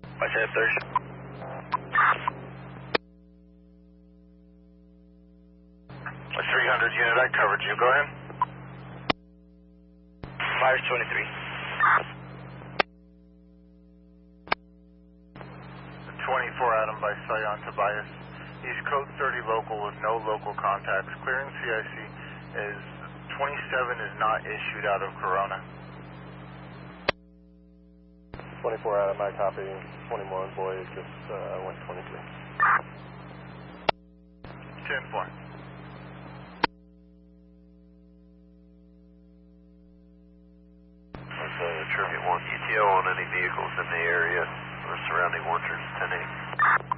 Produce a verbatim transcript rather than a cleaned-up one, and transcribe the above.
I said Thursday. three hundred unit, I covered you. Go ahead. Myers twenty-three. twenty-four Adam by Sion Tobias. He's code thirty local with no local contacts. Clearing C I C is twenty-seven is not issued out of Corona. twenty-four Adam, I copy. twenty-one boy just uh, went twenty-three. ten four. Let's uh, attribute one E T O on any vehicles in the area or surrounding orchards, ten eight.